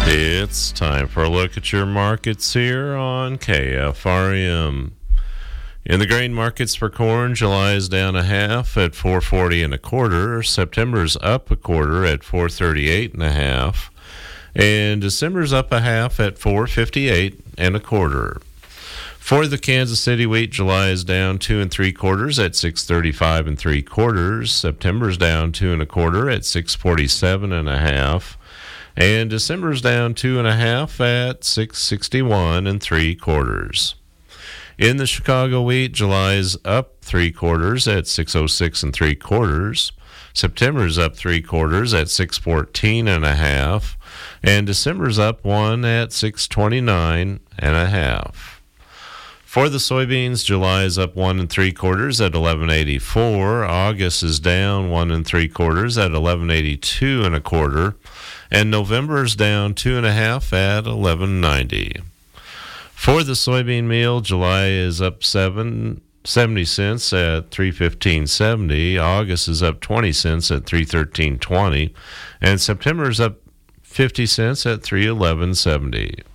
It's time for a look at your markets here on KFRM. In the grain markets for corn, July is down a half at 440 and a quarter. September's up a quarter at 438 and a half. And December's up a half at 458 and a quarter. For the Kansas City wheat, July is down 2 3/4 at 635 3/4. September's down 2 1/4 at 647 1/2. And December's down 2 1/2 at 661 3/4. In the Chicago wheat, July's up 3/4 at 606 3/4. September's up 3/4 at 614 1/2. And December's up 1 at 629 1/2. For the soybeans, July is up 1 3/4 at 1184. August is down 1 3/4 at 1182 1/4. And November's down 2 1/2 at 1190. For the soybean meal, July is up 70 cents at 315.70. August is up 20 cents at 313.20. And September's up 50 cents at 311.70.